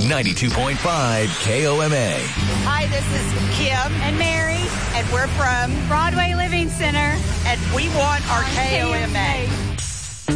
92.5 KOMA. Hi, this is Kim and Mary, and we're from Broadway Living Center, and we want our KOMA.